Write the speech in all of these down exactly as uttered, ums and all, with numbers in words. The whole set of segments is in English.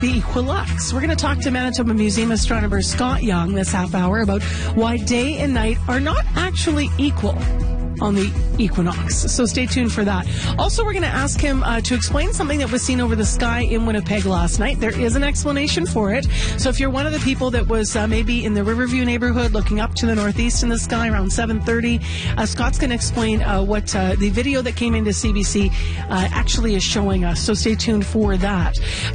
the equinox. We're going to talk to Manitoba Museum astronomer Scott Young this half hour about why day and night are not actually equal on the equinox. So stay tuned for that. Also, we're going to ask him uh, to explain something that was seen over the sky in Winnipeg last night. There is an explanation for it. So if you're one of the people that was uh, maybe in the Riverview neighborhood looking up to the northeast in the sky around seven thirty, uh, Scott's going to explain uh, what uh, the video that came into C B C uh, actually is showing us. So stay tuned for that.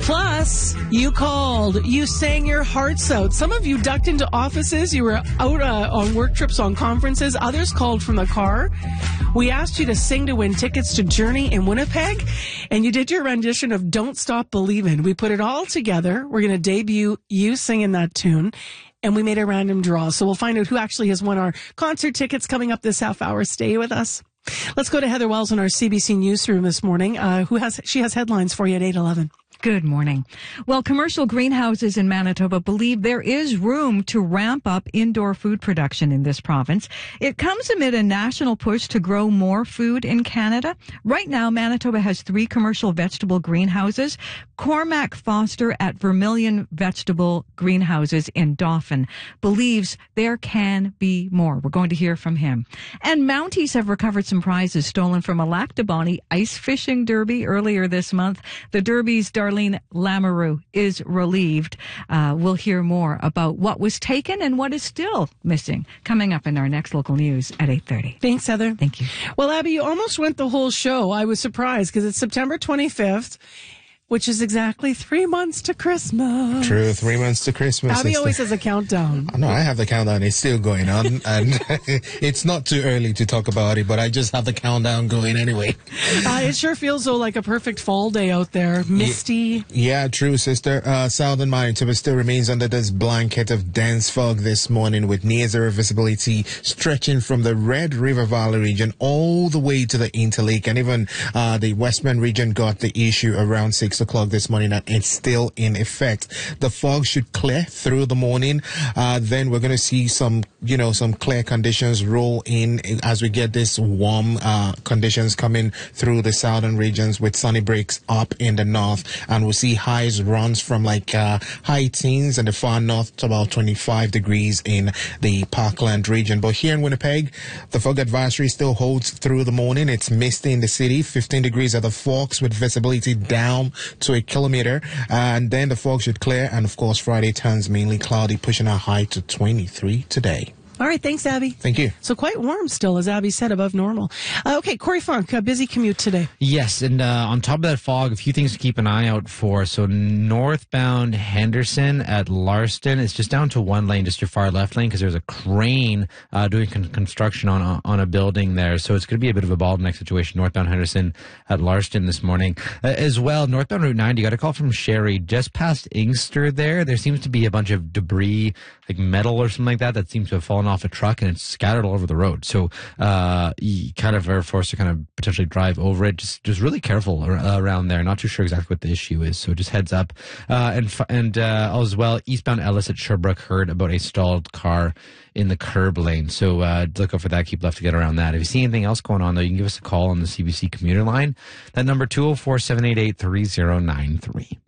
Plus, you called. You sang your hearts out. Some of you ducked into offices. You were out uh, on work trips, on conferences. Others called from the car. We asked you to sing to win tickets to Journey in Winnipeg, and you did your rendition of Don't Stop Believin'. We put it all together. We're going to debut you singing that tune, and we made a random draw. So we'll find out who actually has won our concert tickets coming up this half hour. Stay with us. Let's go to Heather Wells in our C B C newsroom this morning. Uh, who has she has headlines for you at eight eleven. Good morning. Well, commercial greenhouses in Manitoba believe there is room to ramp up indoor food production in this province. It comes amid a national push to grow more food in Canada. Right now, Manitoba has three commercial vegetable greenhouses. Cormac Foster at Vermilion Vegetable Greenhouses in Dauphin believes there can be more. We're going to hear from him. And Mounties have recovered some prizes stolen from a Lac du Bonny ice fishing derby earlier this month. The derby's Darlene Lamoureux is relieved. Uh, we'll hear more about what was taken and what is still missing coming up in our next local news at eight thirty. Thanks, Heather. Thank you. Well, Abby, you almost went the whole show. I was surprised because it's September twenty-fifth, which is exactly three months to Christmas. True, three months to Christmas. Abby It's always the- has a countdown. No, I have the countdown. It's still going on. And it's not too early to talk about it, but I just have the countdown going anyway. Uh, it sure feels though like a perfect fall day out there. Misty. Yeah, true, sister. Uh, southern Manitoba still remains under this blanket of dense fog this morning with near zero visibility stretching from the Red River Valley region all the way to the Interlake. And even uh, the Westman region got the issue around six o'clock this morning, and it's still in effect. The fog should clear through the morning. Uh, then we're going to see some, you know, some clear conditions roll in as we get this warm uh, conditions coming through the southern regions with sunny breaks up in the north. And we'll see highs runs from like uh, high teens in the far north to about twenty-five degrees in the Parkland region. But here in Winnipeg, the fog advisory still holds through the morning. It's misty in the city, fifteen degrees at the Forks with visibility down to a kilometer. And then the fog should clear. And of course, Friday turns mainly cloudy, pushing a high to twenty-three today. All right, thanks, Abby. Thank you. So quite warm still, as Abby said, above normal. Uh, okay, Corey Funk, a busy commute today. Yes, and uh, on top of that fog, a few things to keep an eye out for. So northbound Henderson at Larston, it's just down to one lane, just your far left lane, because there's a crane uh, doing con- construction on a, on a building there. So it's going to be a bit of a bottleneck situation, northbound Henderson at Larston this morning. Uh, as well, northbound Route ninety, got a call from Sherry just past Inkster there. There seems to be a bunch of debris, like metal or something like that, that seems to have fallen off a truck and it's scattered all over the road. So uh, you kind of are forced to kind of potentially drive over it. Just just really careful ar- around there. Not too sure exactly what the issue is. So just heads up. Uh, and f- and uh, as well, eastbound Ellis at Sherbrooke heard about a stalled car in the curb lane. So uh, look out for that. Keep left to get around that. If you see anything else going on, though, you can give us a call on the C B C commuter line. That number two oh four, seven eight eight, three oh nine three.